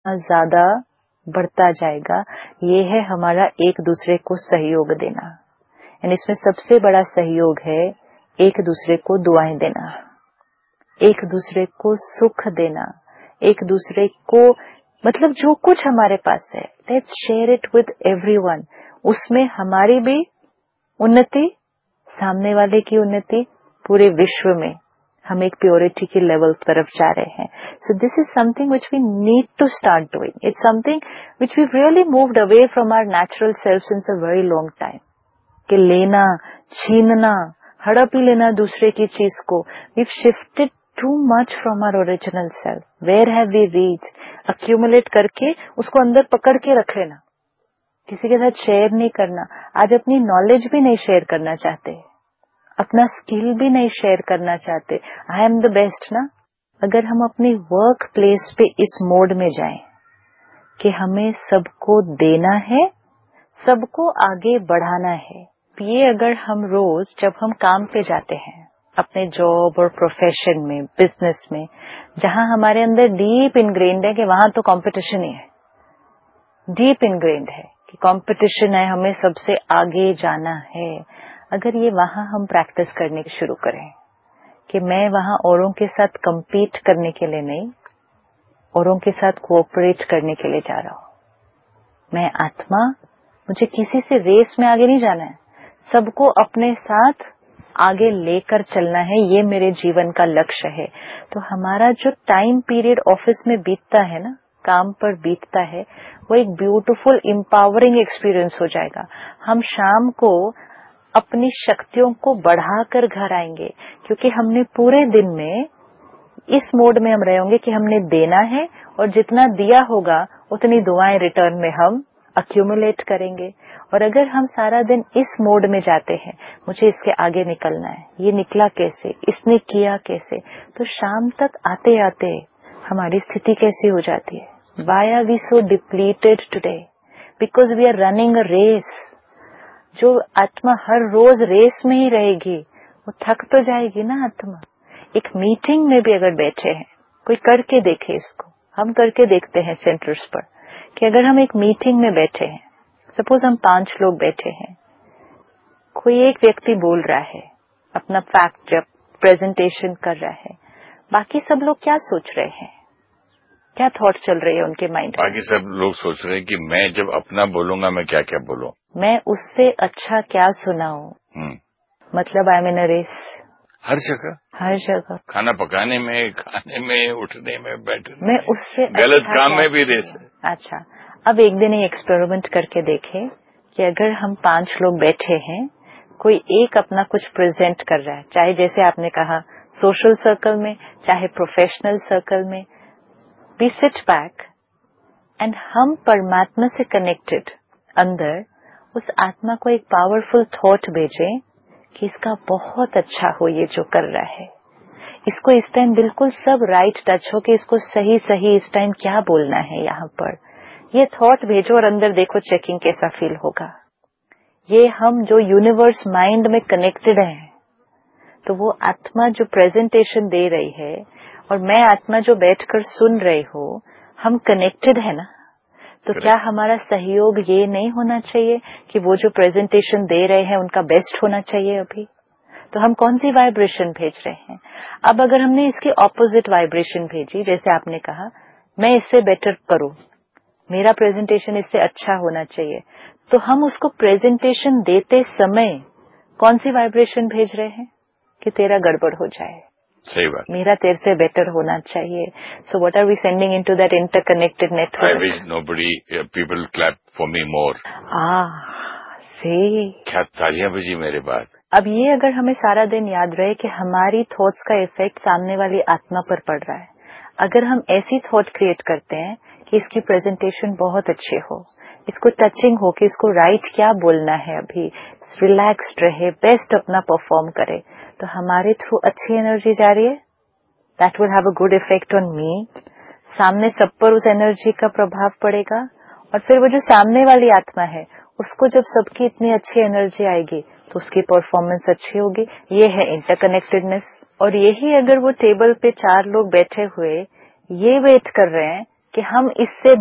ज्यादा बढ़ता जाएगा। ये है हमारा एक दूसरे को सहयोग देना। एंड इसमें सबसे बड़ा सहयोग है एक दूसरे को दुआएं देना, एक दूसरे को सुख देना, एक दूसरे को मतलब जो कुछ हमारे पास है, let's share it with everyone. उसमें हमारी भी उन्नति, सामने वाले की उन्नति, पूरे विश्व में हम एक प्योरिटी के लेवल तरफ जा रहे हैं। So this is something which we need to start doing. It's something which we really moved away from our natural self since a very long time. कि लेना, छीनना, हड़प ही लेना दूसरे की चीज को। We shifted too much from our original self. Where have we reach? Accumulate करके उसको अंदर पकड़ के रख लेना, किसी के साथ शेयर नहीं करना। आज अपनी नॉलेज भी नहीं शेयर करना चाहते, अपना स्किल भी नहीं शेयर करना चाहते। आई एम द बेस्ट ना। अगर हम अपनी वर्क प्लेस पे इस मोड में जाएं कि हमें सबको देना है, सबको आगे बढ़ाना है, ये अगर हम रोज जब हम काम पे जाते हैं अपने जॉब और प्रोफेशन में, बिजनेस में, जहां हमारे अंदर डीप इनग्रेन्ड है कि वहां तो कंपटीशन ही है, डीप इनग्रेन्ड है कि कंपटीशन है, हमें सबसे आगे जाना है। अगर ये वहां हम प्रैक्टिस करने शुरू करें कि मैं वहां औरों के साथ compete करने के लिए नहीं, औरों के साथ कोऑपरेट करने के लिए जा रहा हूं। मैं आत्मा, मुझे किसी से रेस में आगे नहीं जाना है, सबको अपने साथ आगे लेकर चलना है, ये मेरे जीवन का लक्ष्य है। तो हमारा जो टाइम पीरियड ऑफिस में बीतता है ना, काम पर बीतता है, वो एक ब्यूटीफुल एम्पावरिंग एक्सपीरियंस हो जाएगा। हम शाम को अपनी शक्तियों को बढ़ाकर घर आएंगे, क्योंकि हमने पूरे दिन में इस मोड में हम रहे होंगे कि हमने देना है और जितना दिया होगा उतनी दुआएं रिटर्न में हम अक्यूमुलेट करेंगे। और अगर हम सारा दिन इस मोड में जाते हैं, मुझे इसके आगे निकलना है, ये निकला कैसे, इसने किया कैसे, तो शाम तक आते आते हमारी स्थिति कैसी हो जाती है? Why are we so depleted today? Because we are running a race. जो आत्मा हर रोज रेस में ही रहेगी, वो थक तो जाएगी ना आत्मा। एक मीटिंग में भी अगर बैठे हैं, कोई करके देखे इसको, हम करके देखते हैं सेंटर्स पर कि अगर हम एक मीटिंग में बैठे हैं, सपोज हम 5 लोग बैठे हैं, कोई एक व्यक्ति बोल रहा है अपना फैक्ट, जब प्रेजेंटेशन कर रहा है, बाकी सब लोग क्या सोच रहे हैं, क्या थॉट चल रही है उनके माइंड में? बाकी सब लोग सोच रहे हैं कि मैं जब अपना बोलूंगा मैं क्या क्या बोलूं, मैं उससे अच्छा क्या सुनाऊं। मतलब I am in a race. हर जगह, हर जगह, खाना पकाने में, खाने में, उठने में, बैठने मैं उससे गलत अच्छा काम में भी रेस है। अच्छा, अब एक दिन ये एक्सपेरिमेंट करके देखे कि अगर हम 5 लोग बैठे हैं, कोई एक अपना कुछ प्रेजेंट कर रहा है, चाहे जैसे आपने कहा सोशल सर्कल में, चाहे प्रोफेशनल सर्कल में, वी सिट बैक एंड हम परमात्मा से कनेक्टेड अंदर उस आत्मा को एक पावरफुल थॉट भेजें कि इसका बहुत अच्छा हो ये जो कर रहा है, इसको इस टाइम बिल्कुल सब राइट टच हो कि इसको सही सही इस टाइम क्या बोलना है यहाँ पर, ये थॉट भेजो और अंदर देखो चेकिंग कैसा फील होगा। ये हम जो यूनिवर्स माइंड में कनेक्टेड हैं, तो वो आत्मा जो प्रेजेंटेशन दे रही है और मैं आत्मा जो बैठकर सुन रही हूँ, हम कनेक्टेड है ना। तो क्या हमारा सहयोग ये नहीं होना चाहिए कि वो जो प्रेजेंटेशन दे रहे हैं उनका बेस्ट होना चाहिए अभी? तो हम कौन सी वाइब्रेशन भेज रहे हैं? अब अगर हमने इसकी ऑपोजिट वाइब्रेशन भेजी, जैसे आपने कहा मैं इससे बेटर करूं, मेरा प्रेजेंटेशन इससे अच्छा होना चाहिए, तो हम उसको प्रेजेंटेशन देते समय कौन सी वाइब्रेशन भेज रहे हैं कि तेरा गड़बड़ हो जाए, सही बात, मेरा तेरे से बेटर होना चाहिए। So what are we sending into that interconnected network? I wish nobody people clap for me मोर। से क्या तालियां बजी मेरे बाद। अब ये अगर हमें सारा दिन याद रहे कि हमारी थॉट्स का इफेक्ट सामने वाली आत्मा पर पड़ रहा है, अगर हम ऐसी थॉट क्रिएट करते हैं कि इसकी प्रेजेंटेशन बहुत अच्छी हो, इसको टचिंग हो कि इसको राइट क्या बोलना है, अभी रिलैक्स्ड रहे, बेस्ट अपना परफॉर्म करे, तो हमारे थ्रू अच्छी एनर्जी जा रही है, that will have a good effect on me. सामने सब पर उस एनर्जी का प्रभाव पड़ेगा और फिर वो जो सामने वाली आत्मा है उसको जब सबकी इतनी अच्छी एनर्जी आएगी तो उसकी परफॉर्मेंस अच्छी होगी। ये है इंटरकनेक्टेडनेस। और यही अगर वो टेबल पे 4 लोग बैठे हुए ये वेट कर रहे हैं कि हम इससे